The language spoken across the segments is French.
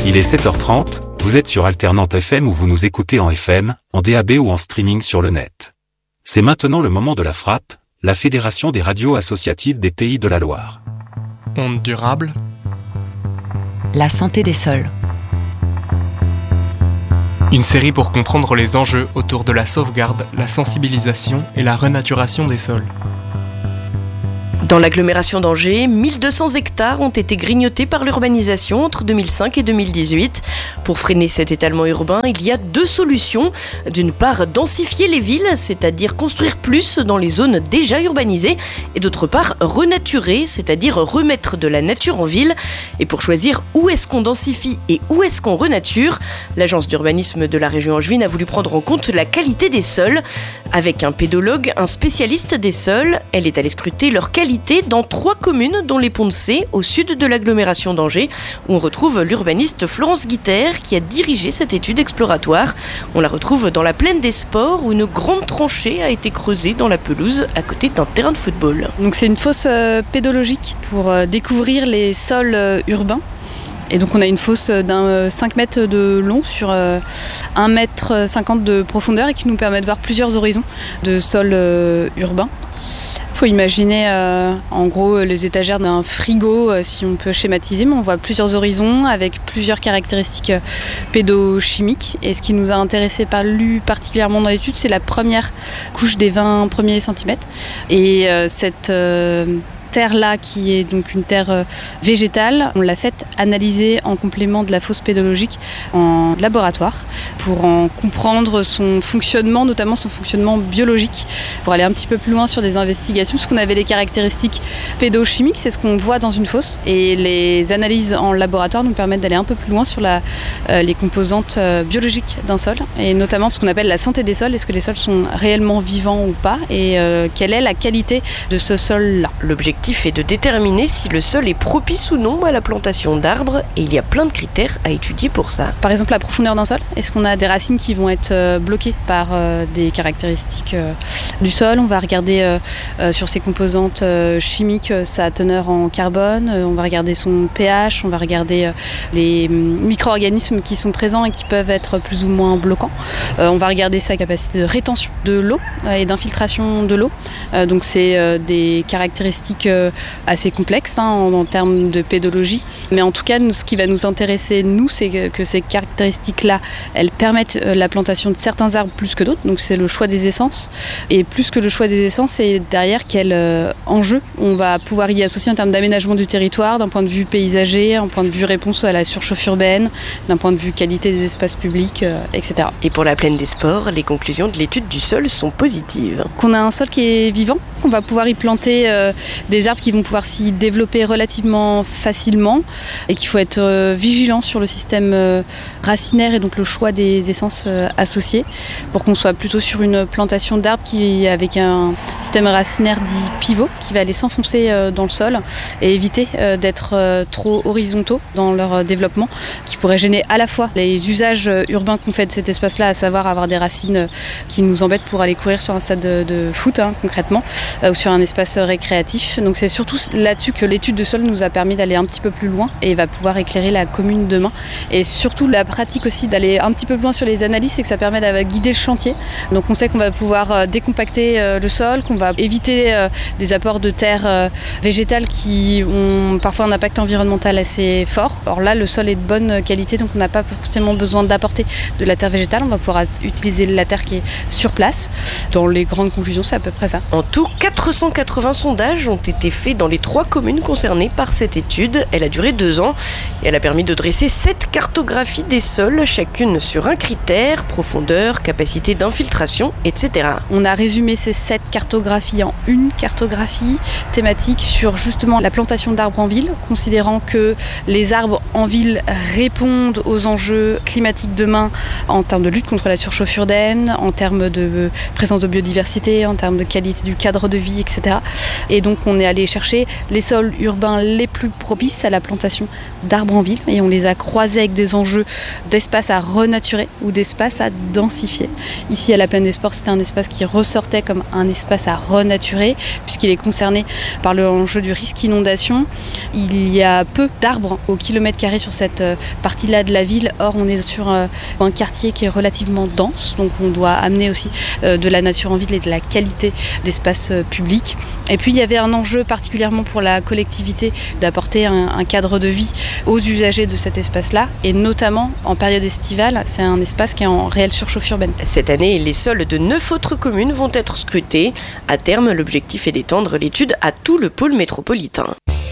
Il est 7h30, vous êtes sur Alternante FM ou vous nous écoutez en FM, en DAB ou en streaming sur le net. C'est maintenant le moment de la FRAP, la Fédération des radios associatives des Pays de la Loire. Ondes durables. La santé des sols. Une série pour comprendre les enjeux autour de la sauvegarde, la sensibilisation et la renaturation des sols. Dans l'agglomération d'Angers, 1200 hectares ont été grignotés par l'urbanisation entre 2005 et 2018. Pour freiner cet étalement urbain, il y a deux solutions. D'une part, densifier les villes, c'est-à-dire construire plus dans les zones déjà urbanisées. Et d'autre part, renaturer, c'est-à-dire remettre de la nature en ville. Et pour choisir où est-ce qu'on densifie et où est-ce qu'on renature, l'agence d'urbanisme de la région angevine a voulu prendre en compte la qualité des sols. Avec un pédologue, un spécialiste des sols, elle est allée scruter leur qualité dans 3 communes, dont les Ponts-de-Cé, au sud de l'agglomération d'Angers, où on retrouve l'urbaniste Florence Guiter qui a dirigé cette étude exploratoire. On la retrouve dans la plaine des Sports, où une grande tranchée a été creusée dans la pelouse à côté d'un terrain de football. Donc c'est une fosse pédologique pour découvrir les sols urbains. Et donc on a une fosse d'un 5 mètres de long sur 1 mètre 50 de profondeur et qui nous permet de voir plusieurs horizons de sols urbains. Il faut imaginer en gros les étagères d'un frigo si on peut schématiser, mais on voit plusieurs horizons avec plusieurs caractéristiques pédochimiques. Et ce qui nous a intéressé particulièrement dans l'étude, c'est la première couche des 20 premiers centimètres. Et cette terre-là, qui est donc une terre végétale, on l'a faite analyser en complément de la fosse pédologique en laboratoire pour en comprendre son fonctionnement, notamment son fonctionnement biologique, pour aller un petit peu plus loin sur des investigations, parce qu'on avait les caractéristiques pédochimiques, c'est ce qu'on voit dans une fosse, et les analyses en laboratoire nous permettent d'aller un peu plus loin sur les composantes biologiques d'un sol, et notamment ce qu'on appelle la santé des sols, est-ce que les sols sont réellement vivants ou pas, et quelle est la qualité de ce sol-là. L'objectif est de déterminer si le sol est propice ou non à la plantation d'arbres, et il y a plein de critères à étudier pour ça. Par exemple, la profondeur d'un sol. Est-ce qu'on a des racines qui vont être bloquées par des caractéristiques du sol? On va regarder sur ses composantes chimiques sa teneur en carbone, on va regarder son pH, on va regarder les micro-organismes qui sont présents et qui peuvent être plus ou moins bloquants. On va regarder sa capacité de rétention de l'eau et d'infiltration de l'eau. Donc c'est des caractéristiques assez complexes en termes de pédologie. Mais en tout cas, ce qui va nous intéresser, c'est que ces caractéristiques-là, elles permettent la plantation de certains arbres plus que d'autres. Donc c'est le choix des essences. Et plus que le choix des essences, c'est derrière quel enjeu on va pouvoir y associer en termes d'aménagement du territoire, d'un point de vue paysager, d'un point de vue réponse à la surchauffe urbaine, d'un point de vue qualité des espaces publics, etc. Et pour la plaine des Sports, les conclusions de l'étude du sol sont positives. Qu'on a un sol qui est vivant, qu'on va pouvoir y planter des arbres qui vont pouvoir s'y développer relativement facilement et qu'il faut être vigilant sur le système racinaire et donc le choix des essences associées pour qu'on soit plutôt sur une plantation d'arbres avec un système racinaire dit pivot qui va aller s'enfoncer dans le sol et éviter d'être trop horizontaux dans leur développement, qui pourrait gêner à la fois les usages urbains qu'on fait de cet espace-là, à savoir avoir des racines qui nous embêtent pour aller courir sur un stade de foot concrètement, ou sur un espace récréatif. Donc c'est surtout là-dessus que l'étude de sol nous a permis d'aller un petit peu plus loin et va pouvoir éclairer la commune demain. Et surtout la pratique aussi d'aller un petit peu plus loin sur les analyses, c'est que ça permet de guider le chantier. Donc on sait qu'on va pouvoir décompacter le sol, qu'on va éviter des apports de terre végétale qui ont parfois un impact environnemental assez fort. Or là, le sol est de bonne qualité, donc on n'a pas forcément besoin d'apporter de la terre végétale. On va pouvoir utiliser la terre qui est sur place. Dans les grandes conclusions, c'est à peu près ça. En tout, 480 sondages ont été faits dans les 3 communes concernées par cette étude. Elle a duré 2 ans et elle a permis de dresser 7 cartographies des sols, chacune sur un critère, profondeur, capacité d'infiltration, etc. On a résumé ces 7 cartographies en une cartographie thématique sur justement la plantation d'arbres en ville, considérant que les arbres en ville répondent aux enjeux climatiques demain en termes de lutte contre la surchauffe urbaine, en termes de présence de biodiversité, en termes de qualité du cadre de vie, etc. Et donc on est allé chercher les sols urbains les plus propices à la plantation d'arbres en grandes villes et on les a croisés avec des enjeux d'espace à renaturer ou d'espace à densifier. Ici, à la Plaine des Sports, c'était un espace qui ressortait comme un espace à renaturer puisqu'il est concerné par l'enjeu du risque inondation. Il y a peu d'arbres au kilomètre carré sur cette partie-là de la ville. Or, on est sur un quartier qui est relativement dense, donc on doit amener aussi de la nature en ville et de la qualité d'espace public. Et puis, il y avait un enjeu particulièrement pour la collectivité d'apporter un cadre de vie aux usagers de cet espace-là, et notamment en période estivale, c'est un espace qui est en réelle surchauffe urbaine. Cette année, les sols de 9 autres communes vont être scrutés. À terme, l'objectif est d'étendre l'étude à tout le pôle métropolitain.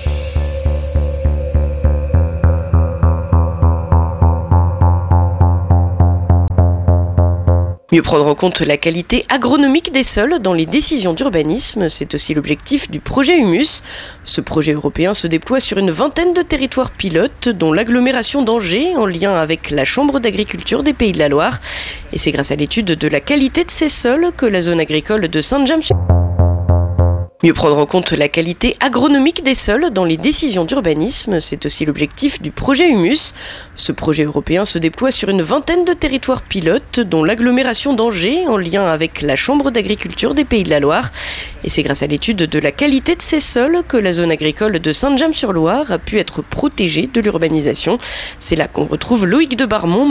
Mieux prendre en compte la qualité agronomique des sols dans les décisions d'urbanisme, c'est aussi l'objectif du projet Humus. Ce projet européen se déploie sur une vingtaine de territoires pilotes, dont l'agglomération d'Angers, en lien avec la Chambre d'agriculture des Pays de la Loire. Et c'est grâce à l'étude de la qualité de ces sols que la zone agricole de Saint-James... Mieux prendre en compte la qualité agronomique des sols dans les décisions d'urbanisme, c'est aussi l'objectif du projet Humus. Ce projet européen se déploie sur une vingtaine de territoires pilotes, dont l'agglomération d'Angers, en lien avec la Chambre d'agriculture des Pays de la Loire. Et c'est grâce à l'étude de la qualité de ces sols que la zone agricole de Saint-James-sur-Loire a pu être protégée de l'urbanisation. C'est là qu'on retrouve Loïc de Barmont,